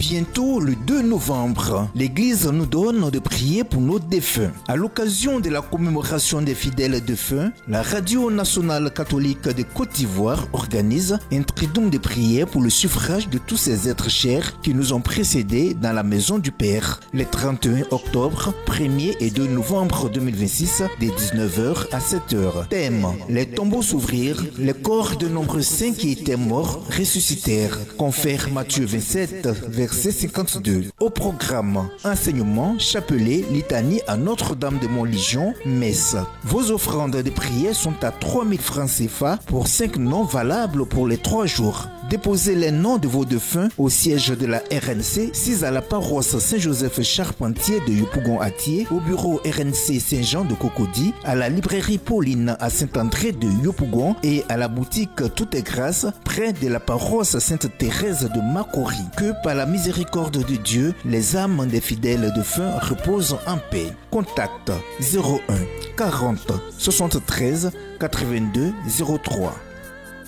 Bientôt le 2 novembre, l'Église nous donne de prier pour nos défunts. À l'occasion de la commémoration des fidèles défunts, la Radio nationale catholique de Côte d'Ivoire organise un trident de prière pour le suffrage de tous ces êtres chers qui nous ont précédés dans la maison du Père. Le 31 octobre, 1er et 2 novembre 2026, de 19h à 7h. Thème: les tombeaux s'ouvrirent, les corps de nombreux saints qui étaient morts ressuscitèrent. Confère Matthieu 27, verset 52. Au programme: enseignement, chapelet, litanie à Notre-Dame de Montlégion, messe. Vos offrandes de prière sont à 3000 francs CFA pour 5 noms valables pour les 3 jours. Déposez les noms de vos défunts au siège de la RNC, 6 à la paroisse Saint-Joseph Charpentier de Yopougon-Atié, au bureau RNC Saint-Jean de Cocody, à la librairie Pauline à Saint-André de Yopougon et à la boutique Tout est Grâce près de la paroisse Sainte-Thérèse de Makori. Que par la miséricorde de Dieu, les âmes des fidèles défunts reposent en paix. Contact 01 40 73 82 03.